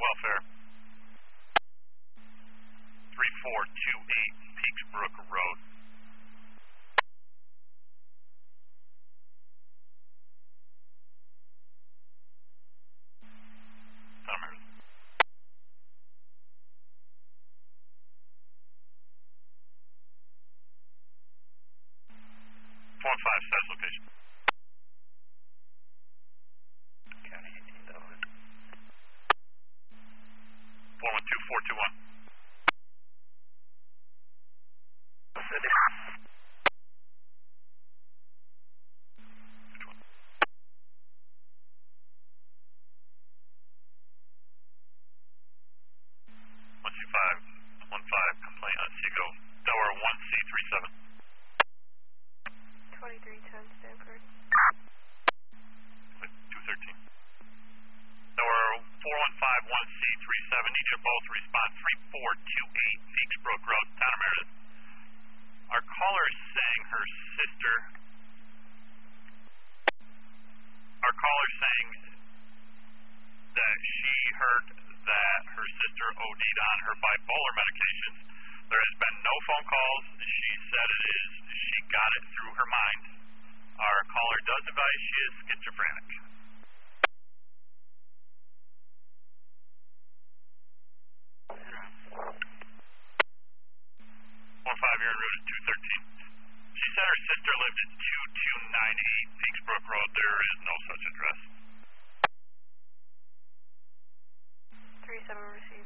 welfare. 3428 Peaks Brook Road. Santa Maria. 415 status location. County 18,000. 412421. City. Which one? 12515 complaint on Seagull. Delaware 1C37. 2310 Stanford. 213. Delaware 4151C37. Need you both respond 3428 Peaks Brook Road, Santa Maria. Our caller is saying her sister. Our caller is saying that she heard that her sister OD'd on her bipolar medications. There has been no phone calls. She said she got it through her mind. Our caller does advise she is schizophrenic. 15, you're en route at 213. She said her sister lived at 2298 Peaks Brook Road. There is no such address. 37 received.